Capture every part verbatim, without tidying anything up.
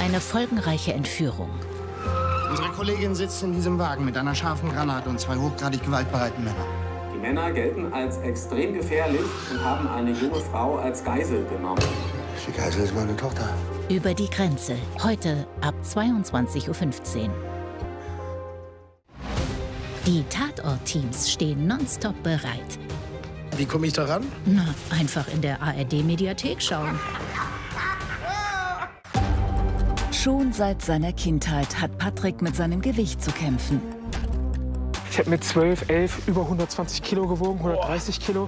Eine folgenreiche Entführung. Unsere Kollegin sitzt in diesem Wagen mit einer scharfen Granate und zwei hochgradig gewaltbereiten Männern. Die Männer gelten als extrem gefährlich und haben eine junge Frau als Geisel genommen. Die Geisel ist meine Tochter. Über die Grenze. Heute ab zweiundzwanzig Uhr fünfzehn. Die Tatort-Teams stehen nonstop bereit. Wie komme ich da ran? Na, einfach in der A R D-Mediathek schauen. Schon seit seiner Kindheit hat Patrick mit seinem Gewicht zu kämpfen. Ich habe mit zwölf, elf über hundertzwanzig Kilo gewogen, hundertdreißig Kilo.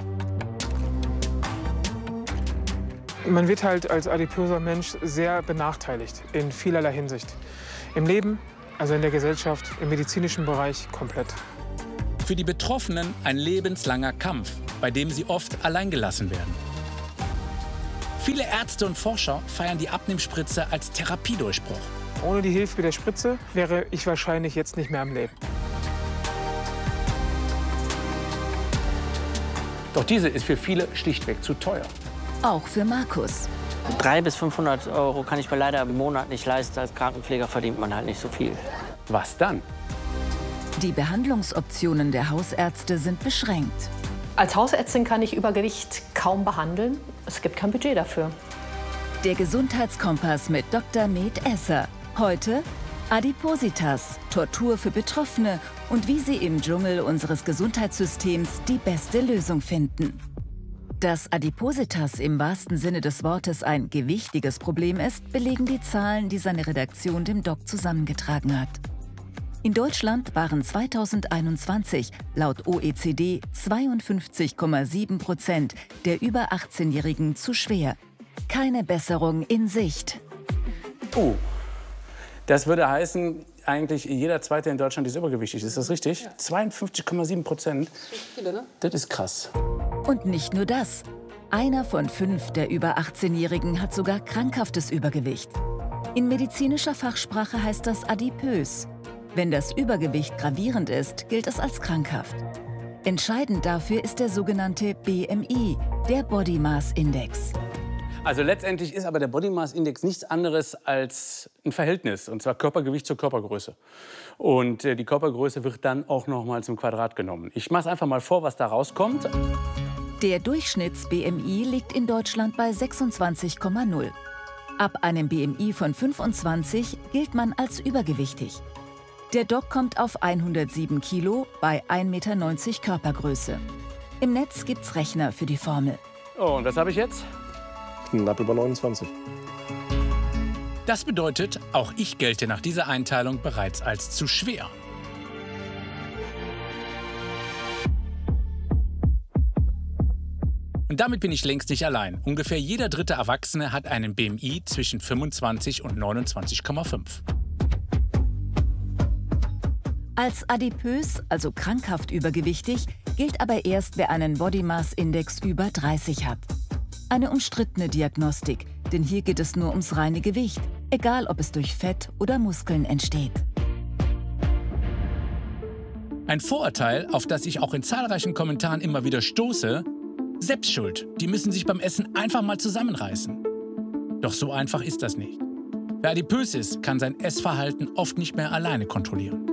Man wird halt als adipöser Mensch sehr benachteiligt in vielerlei Hinsicht. Im Leben, also in der Gesellschaft, im medizinischen Bereich komplett. Für die Betroffenen ein lebenslanger Kampf, bei dem sie oft alleingelassen werden. Viele Ärzte und Forscher feiern die Abnehmspritze als Therapiedurchbruch. Ohne die Hilfe der Spritze wäre ich wahrscheinlich jetzt nicht mehr am Leben. Doch diese ist für viele schlichtweg zu teuer. Auch für Markus. dreihundert bis fünfhundert Euro kann ich mir leider im Monat nicht leisten. Als Krankenpfleger verdient man halt nicht so viel. Was dann? Die Behandlungsoptionen der Hausärzte sind beschränkt. Als Hausärztin kann ich Übergewicht kaum behandeln. Es gibt kein Budget dafür. Der Gesundheitskompass mit Doktor Med Esser. Heute Adipositas, Tortur für Betroffene und wie sie im Dschungel unseres Gesundheitssystems die beste Lösung finden. Dass Adipositas im wahrsten Sinne des Wortes ein gewichtiges Problem ist, belegen die Zahlen, die seine Redaktion dem Doc zusammengetragen hat. In Deutschland waren zweitausendeinundzwanzig laut O E C D zweiundfünfzig Komma sieben Prozent der über achtzehnjährigen zu schwer. Keine Besserung in Sicht. Oh, das würde heißen, eigentlich jeder Zweite in Deutschland ist übergewichtig. Ist das richtig? Ja. zweiundfünfzig Komma sieben Prozent. Das ist krass. Und nicht nur das. Einer von fünf der über achtzehnjährigen hat sogar krankhaftes Übergewicht. In medizinischer Fachsprache heißt das adipös. Wenn das Übergewicht gravierend ist, gilt es als krankhaft. Entscheidend dafür ist der sogenannte B M I, der Body Mass Index. Also letztendlich ist aber der Body Mass Index nichts anderes als ein Verhältnis, und zwar Körpergewicht zur Körpergröße. Und äh, die Körpergröße wird dann auch noch mal zum Quadrat genommen. Ich mache einfach mal vor, was da rauskommt. Der Durchschnitts-B M I liegt in Deutschland bei sechsundzwanzig Komma null. Ab einem B M I von fünfundzwanzig gilt man als übergewichtig. Der Doc kommt auf hundertsieben Kilo bei ein Meter neunzig Körpergröße. Im Netz gibt's Rechner für die Formel. Oh, und was habe ich jetzt? Knapp über neunundzwanzig. Das bedeutet, auch ich gelte nach dieser Einteilung bereits als zu schwer. Und damit bin ich längst nicht allein. Ungefähr jeder dritte Erwachsene hat einen B M I zwischen fünfundzwanzig und neunundzwanzig Komma fünf. Als adipös, also krankhaft übergewichtig, gilt aber erst, wer einen Body Mass Index über dreißig hat. Eine umstrittene Diagnostik, denn hier geht es nur ums reine Gewicht, egal ob es durch Fett oder Muskeln entsteht. Ein Vorurteil, auf das ich auch in zahlreichen Kommentaren immer wieder stoße: Selbstschuld, die müssen sich beim Essen einfach mal zusammenreißen. Doch so einfach ist das nicht. Wer adipös ist, kann sein Essverhalten oft nicht mehr alleine kontrollieren.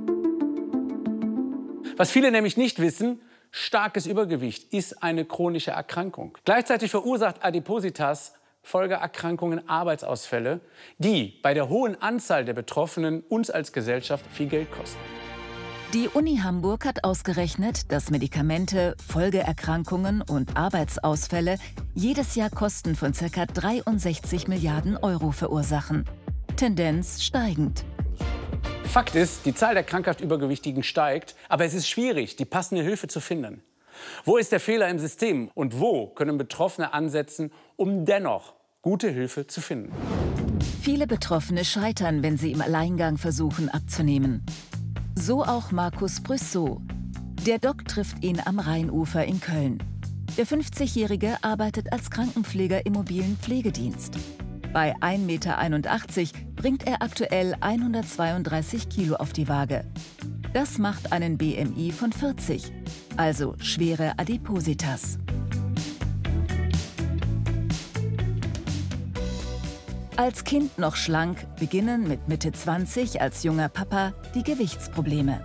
Was viele nämlich nicht wissen: starkes Übergewicht ist eine chronische Erkrankung. Gleichzeitig verursacht Adipositas Folgeerkrankungen, Arbeitsausfälle, die bei der hohen Anzahl der Betroffenen uns als Gesellschaft viel Geld kosten. Die Uni Hamburg hat ausgerechnet, dass Medikamente, Folgeerkrankungen und Arbeitsausfälle jedes Jahr Kosten von ca. dreiundsechzig Milliarden Euro verursachen. Tendenz steigend. Fakt ist, die Zahl der krankhaft Übergewichtigen steigt, aber es ist schwierig, die passende Hilfe zu finden. Wo ist der Fehler im System und wo können Betroffene ansetzen, um dennoch gute Hilfe zu finden? Viele Betroffene scheitern, wenn sie im Alleingang versuchen abzunehmen. So auch Markus Brüssow. Der Doc trifft ihn am Rheinufer in Köln. Der fünfzigjährige arbeitet als Krankenpfleger im mobilen Pflegedienst. Bei ein Meter einundachtzig bringt er aktuell hundertzweiunddreißig Kilo auf die Waage. Das macht einen B M I von vierzig, also schwere Adipositas. Als Kind noch schlank, beginnen mit Mitte zwanzig als junger Papa die Gewichtsprobleme.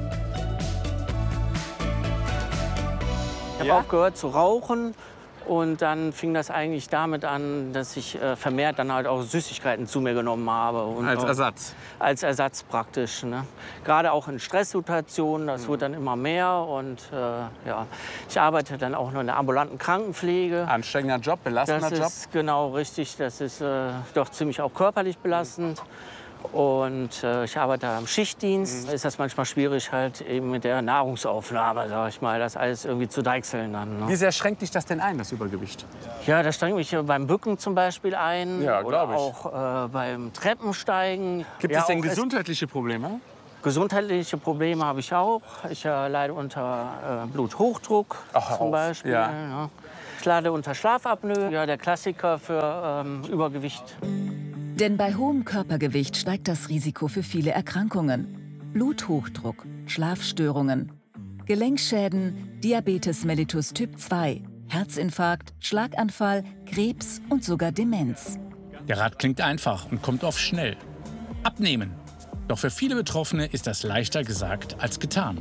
Ich habe ja? aufgehört zu rauchen und dann fing das eigentlich damit an, dass ich äh, vermehrt dann halt auch Süßigkeiten zu mir genommen habe. Und als Ersatz? Als Ersatz praktisch. Ne? Gerade auch in Stresssituationen, das mhm. wird dann immer mehr. Und äh, ja, ich arbeite dann auch noch in der ambulanten Krankenpflege. Anstrengender Job, belastender das Job? Das ist genau richtig, das ist äh, doch ziemlich auch körperlich belastend. Und äh, ich arbeite am Schichtdienst. Mhm. Ist das manchmal schwierig, halt eben mit der Nahrungsaufnahme, sag ich mal, das alles irgendwie zu deichseln dann. Ne? Wie sehr schränkt dich das denn ein, das Übergewicht? Ja, das schränkt mich beim Bücken zum Beispiel ein. Ja, oder ich. auch äh, beim Treppensteigen. Gibt ja, es denn gesundheitliche Probleme? Gesundheitliche Probleme habe ich auch. Ich äh, leide unter äh, Bluthochdruck Ach, zum auf. Beispiel. Ja. Ja. Ich leide unter Schlafapnoe, ja, der Klassiker für ähm, Übergewicht. Denn bei hohem Körpergewicht steigt das Risiko für viele Erkrankungen. Bluthochdruck, Schlafstörungen, Gelenkschäden, Diabetes mellitus Typ zwei, Herzinfarkt, Schlaganfall, Krebs und sogar Demenz. Der Rat klingt einfach und kommt oft schnell. Abnehmen. Doch für viele Betroffene ist das leichter gesagt als getan.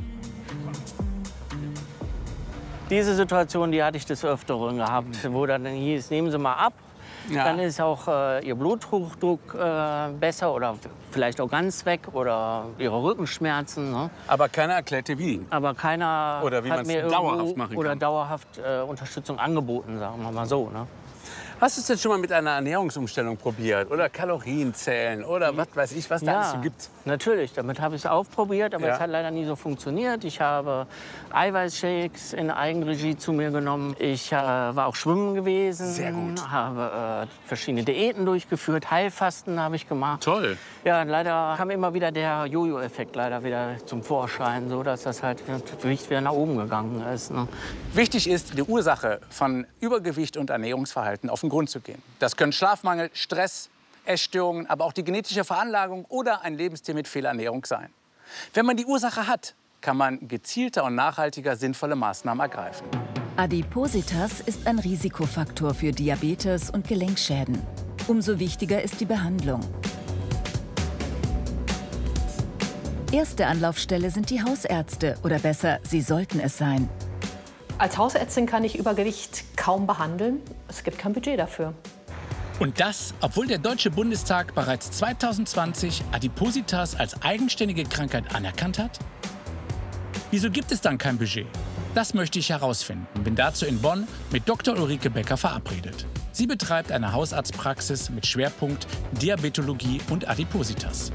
Diese Situation, die hatte ich des Öfteren gehabt, wo dann hieß, nehmen Sie mal ab. Ja. Dann ist auch äh, Ihr Bluthochdruck äh, besser oder vielleicht auch ganz weg oder Ihre Rückenschmerzen. Ne? Aber keiner erklärte wie. Aber keiner oder wie hat mir dauerhaft machen kann. Oder dauerhaft äh, Unterstützung angeboten, sagen wir mal so. Ne? Hast du es denn schon mal mit einer Ernährungsumstellung probiert? Oder Kalorien zählen? Oder was weiß ich, was da ja, alles so gibt? Natürlich, damit habe ich es aufprobiert, aber es ja. hat leider nie so funktioniert. Ich habe Eiweißshakes in Eigenregie zu mir genommen. Ich äh, war auch schwimmen gewesen. Sehr gut. Habe äh, verschiedene Diäten durchgeführt. Heilfasten habe ich gemacht. Toll. Ja, leider kam immer wieder der Jojo-Effekt leider wieder zum Vorschein, so dass das halt das Gewicht wieder nach oben gegangen ist. Ne? Wichtig ist, die Ursache von Übergewicht und Ernährungsverhalten auf den Grund zu gehen. Das können Schlafmangel, Stress, Essstörungen, aber auch die genetische Veranlagung oder ein Lebensstil mit Fehlernährung sein. Wenn man die Ursache hat, kann man gezielter und nachhaltiger sinnvolle Maßnahmen ergreifen. Adipositas ist ein Risikofaktor für Diabetes und Gelenkschäden. Umso wichtiger ist die Behandlung. Erste Anlaufstelle sind die Hausärzte, oder besser, sie sollten es sein. Als Hausärztin kann ich Übergewicht kaum behandeln. Es gibt kein Budget dafür. Und das, obwohl der Deutsche Bundestag bereits zweitausendzwanzig Adipositas als eigenständige Krankheit anerkannt hat? Wieso gibt es dann kein Budget? Das möchte ich herausfinden und bin dazu in Bonn mit Doktor Ulrike Becker verabredet. Sie betreibt eine Hausarztpraxis mit Schwerpunkt Diabetologie und Adipositas.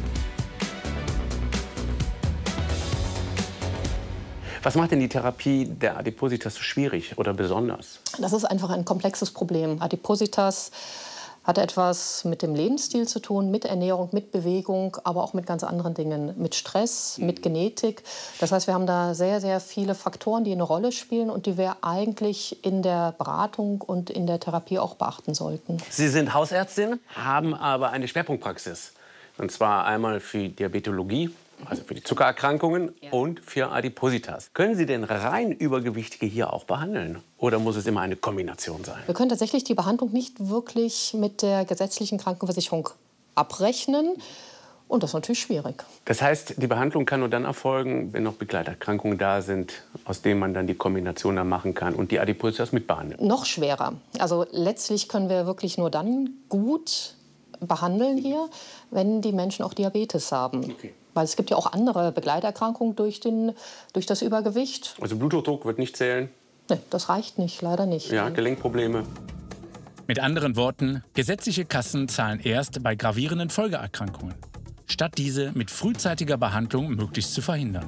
Was macht denn die Therapie der Adipositas so schwierig oder besonders? Das ist einfach ein komplexes Problem. Adipositas hat etwas mit dem Lebensstil zu tun, mit Ernährung, mit Bewegung, aber auch mit ganz anderen Dingen, mit Stress, mit Genetik. Das heißt, wir haben da sehr, sehr viele Faktoren, die eine Rolle spielen und die wir eigentlich in der Beratung und in der Therapie auch beachten sollten. Sie sind Hausärztin, haben aber eine Schwerpunktpraxis. Und zwar einmal für Diabetologie, also für die Zuckererkrankungen, ja, und für Adipositas. Können Sie denn rein Übergewichtige hier auch behandeln? Oder muss es immer eine Kombination sein? Wir können tatsächlich die Behandlung nicht wirklich mit der gesetzlichen Krankenversicherung abrechnen. Und das ist natürlich schwierig. Das heißt, die Behandlung kann nur dann erfolgen, wenn noch Begleiterkrankungen da sind, aus denen man dann die Kombination dann machen kann und die Adipositas mitbehandeln? Noch schwerer. Also letztlich können wir wirklich nur dann gut behandeln hier, wenn die Menschen auch Diabetes haben. Okay. Weil es gibt ja auch andere Begleiterkrankungen durch, den, durch das Übergewicht. Also Bluthochdruck wird nicht zählen? Nee, das reicht nicht, leider nicht. Ja, Gelenkprobleme. Mit anderen Worten, gesetzliche Kassen zahlen erst bei gravierenden Folgeerkrankungen, statt diese mit frühzeitiger Behandlung möglichst zu verhindern.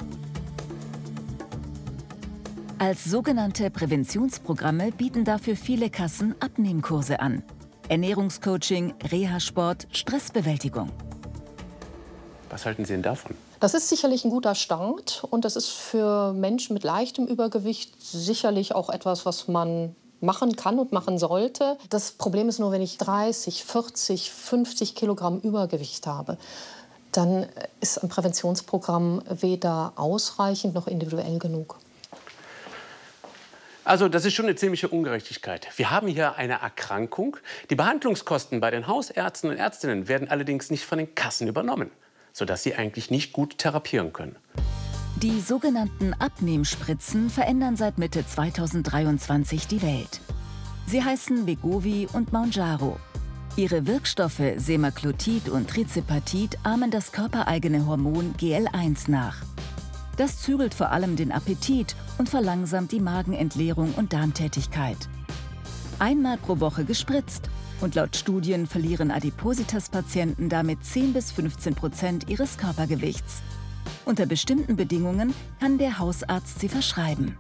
Als sogenannte Präventionsprogramme bieten dafür viele Kassen Abnehmkurse an. Ernährungscoaching, Reha-Sport, Stressbewältigung. Was halten Sie denn davon? Das ist sicherlich ein guter Start und das ist für Menschen mit leichtem Übergewicht sicherlich auch etwas, was man machen kann und machen sollte. Das Problem ist nur, wenn ich dreißig, vierzig, fünfzig Kilogramm Übergewicht habe, dann ist ein Präventionsprogramm weder ausreichend noch individuell genug. Also das ist schon eine ziemliche Ungerechtigkeit. Wir haben hier eine Erkrankung. Die Behandlungskosten bei den Hausärzten und Ärztinnen werden allerdings nicht von den Kassen übernommen, sodass sie eigentlich nicht gut therapieren können. Die sogenannten Abnehmspritzen verändern seit Mitte zweitausenddreiundzwanzig die Welt. Sie heißen Wegovy und Mounjaro. Ihre Wirkstoffe Semaglutid und Trizepatid ahmen das körpereigene Hormon G L eins nach. Das zügelt vor allem den Appetit und verlangsamt die Magenentleerung und Darmtätigkeit. Einmal pro Woche gespritzt und laut Studien verlieren Adipositas-Patienten damit zehn bis fünfzehn Prozent ihres Körpergewichts. Unter bestimmten Bedingungen kann der Hausarzt sie verschreiben.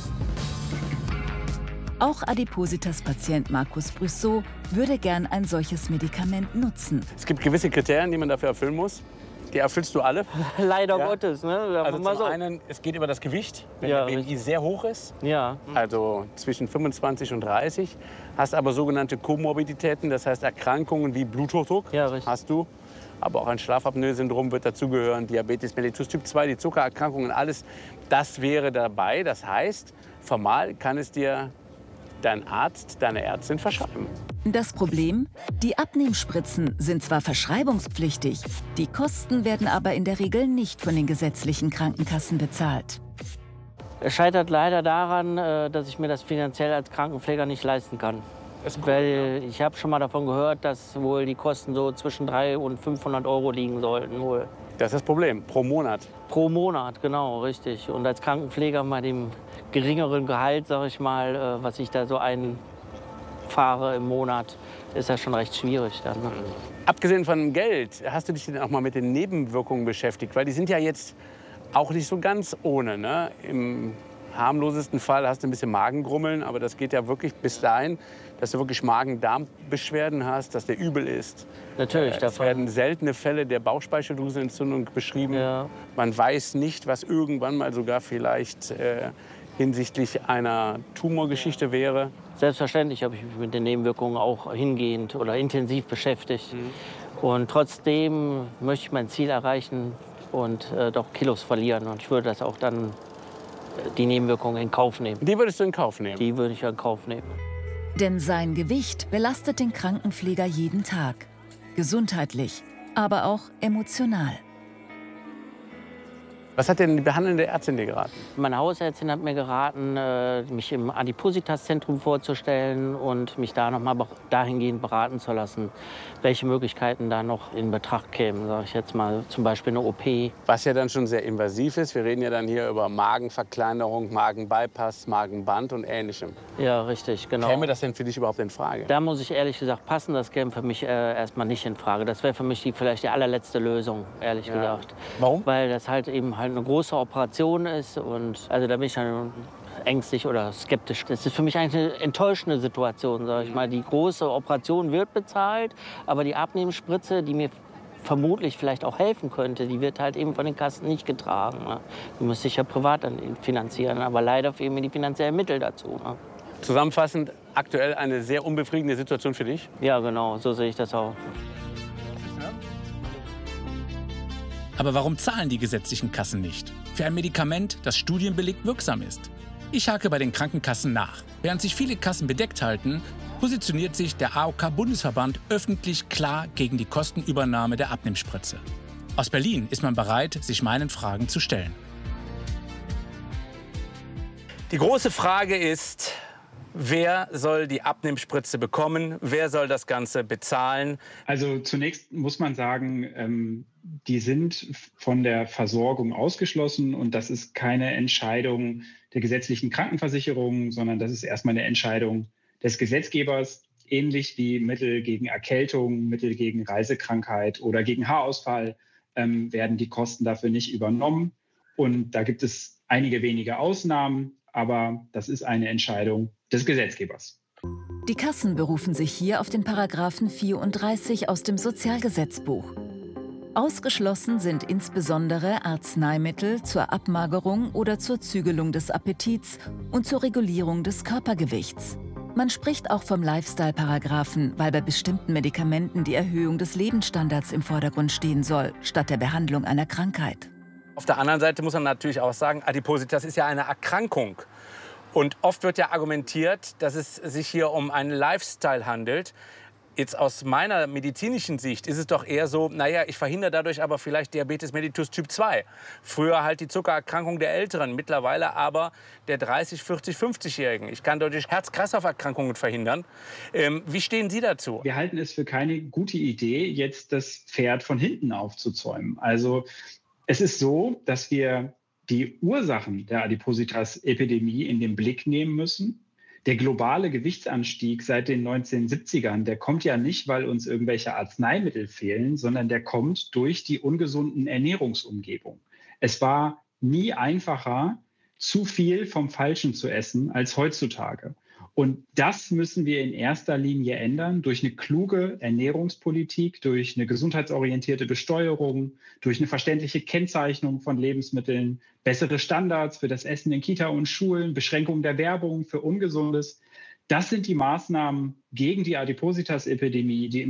Auch Adipositas-Patient Markus Brüssow würde gern ein solches Medikament nutzen. Es gibt gewisse Kriterien, die man dafür erfüllen muss. Die erfüllst du alle? Leider ja. Gottes. Ne? Also zum so. einen, es geht über das Gewicht, wenn ja, der B M I sehr hoch ist, ja. also zwischen fünfundzwanzig und dreißig, hast aber sogenannte Komorbiditäten, das heißt Erkrankungen wie Bluthochdruck, ja, hast du. Aber auch ein Schlafapnoe-Syndrom wird dazugehören, Diabetes mellitus Typ zwei, die Zuckererkrankungen, alles das wäre dabei. Das heißt, formal kann es dir dein Arzt, deine Ärztin verschreiben. Das Problem? Die Abnehmspritzen sind zwar verschreibungspflichtig, die Kosten werden aber in der Regel nicht von den gesetzlichen Krankenkassen bezahlt. Es scheitert leider daran, dass ich mir das finanziell als Krankenpfleger nicht leisten kann. Weil ich habe schon mal davon gehört, dass wohl die Kosten so zwischen dreihundert und fünfhundert Euro liegen sollten. Wohl. Das ist das Problem, pro Monat. Pro Monat, genau, richtig. Und als Krankenpfleger bei dem geringeren Gehalt, sag ich mal, was ich da so einfahre im Monat, ist das schon recht schwierig dann. Ne? Abgesehen von Geld, hast du dich denn auch mal mit den Nebenwirkungen beschäftigt? Weil die sind ja jetzt auch nicht so ganz ohne. Ne? Im harmlosesten Fall hast du ein bisschen Magengrummeln, aber das geht ja wirklich bis dahin, dass du wirklich Magen-Darm-Beschwerden hast, dass der übel ist. Natürlich. Äh, es werden seltene Fälle der Bauchspeicheldrüsenentzündung beschrieben. Ja. Man weiß nicht, was irgendwann mal sogar vielleicht äh, hinsichtlich einer Tumorgeschichte wäre. Selbstverständlich habe ich mich mit den Nebenwirkungen auch hingehend oder intensiv beschäftigt. Mhm. Und trotzdem möchte ich mein Ziel erreichen und äh, doch Kilos verlieren. Und ich würde das auch dann, äh, die Nebenwirkungen in Kauf nehmen. Die würdest du in Kauf nehmen? Die würde ich in Kauf nehmen. Denn sein Gewicht belastet den Krankenpfleger jeden Tag. Gesundheitlich, aber auch emotional. Was hat denn die behandelnde Ärztin dir geraten? Meine Hausärztin hat mir geraten, mich im Adipositas-Zentrum vorzustellen und mich da noch mal dahingehend beraten zu lassen, welche Möglichkeiten da noch in Betracht kämen, sage ich jetzt mal, zum Beispiel eine O P. Was ja dann schon sehr invasiv ist. Wir reden ja dann hier über Magenverkleinerung, Magenbypass, Magenband und Ähnlichem. Ja, richtig, genau. Käme das denn für dich überhaupt in Frage? Da muss ich ehrlich gesagt passen, das käme für mich äh, erstmal nicht in Frage. Das wäre für mich die, vielleicht die allerletzte Lösung, ehrlich ja. gesagt. Warum? Weil das halt eben halt eine große Operation ist und also da bin ich dann ängstlich oder skeptisch. Das ist für mich eigentlich eine enttäuschende Situation, sage ich mal. Die große Operation wird bezahlt, aber die Abnehmensspritze, die mir vermutlich vielleicht auch helfen könnte, die wird halt eben von den Kassen nicht getragen. Ne? Die muss ich ja privat dann finanzieren, aber leider fehlen mir die finanziellen Mittel dazu. Ne? Zusammenfassend, aktuell eine sehr unbefriedigende Situation für dich? Ja, genau, so sehe ich das auch. Aber warum zahlen die gesetzlichen Kassen nicht? Für ein Medikament, das studienbelegt wirksam ist. Ich hake bei den Krankenkassen nach. Während sich viele Kassen bedeckt halten, positioniert sich der A O K-Bundesverband öffentlich klar gegen die Kostenübernahme der Abnehmspritze. Aus Berlin ist man bereit, sich meinen Fragen zu stellen. Die große Frage ist, wer soll die Abnehmspritze bekommen? Wer soll das Ganze bezahlen? Also zunächst muss man sagen, ähm, die sind von der Versorgung ausgeschlossen. Und das ist keine Entscheidung der gesetzlichen Krankenversicherung, sondern das ist erstmal eine Entscheidung des Gesetzgebers. Ähnlich wie Mittel gegen Erkältung, Mittel gegen Reisekrankheit oder gegen Haarausfall ähm, werden die Kosten dafür nicht übernommen. Und da gibt es einige wenige Ausnahmen, aber das ist eine Entscheidung des Gesetzgebers. Die Kassen berufen sich hier auf den Paragraphen vierunddreißig aus dem Sozialgesetzbuch. Ausgeschlossen sind insbesondere Arzneimittel zur Abmagerung oder zur Zügelung des Appetits und zur Regulierung des Körpergewichts. Man spricht auch vom Lifestyle-Paragraphen, weil bei bestimmten Medikamenten die Erhöhung des Lebensstandards im Vordergrund stehen soll, statt der Behandlung einer Krankheit. Auf der anderen Seite muss man natürlich auch sagen, Adipositas ist ja eine Erkrankung. Und oft wird ja argumentiert, dass es sich hier um einen Lifestyle handelt. Jetzt aus meiner medizinischen Sicht ist es doch eher so, naja, ich verhindere dadurch aber vielleicht Diabetes mellitus Typ zwei. Früher halt die Zuckererkrankung der Älteren, mittlerweile aber der dreißig-, vierzig-, fünfzigjährigen. Ich kann dadurch Herz-Kreislauf-Erkrankungen verhindern. Ähm, wie stehen Sie dazu? Wir halten es für keine gute Idee, jetzt das Pferd von hinten aufzuzäumen. Also es ist so, dass wir die Ursachen der Adipositas-Epidemie in den Blick nehmen müssen. Der globale Gewichtsanstieg seit den neunzehnhundertsiebzigern, der kommt ja nicht, weil uns irgendwelche Arzneimittel fehlen, sondern der kommt durch die ungesunden Ernährungsumgebung. Es war nie einfacher, zu viel vom Falschen zu essen als heutzutage. Und das müssen wir in erster Linie ändern durch eine kluge Ernährungspolitik, durch eine gesundheitsorientierte Besteuerung, durch eine verständliche Kennzeichnung von Lebensmitteln, bessere Standards für das Essen in Kita und Schulen, Beschränkung der Werbung für Ungesundes. Das sind die Maßnahmen gegen die Adipositas-Epidemie, die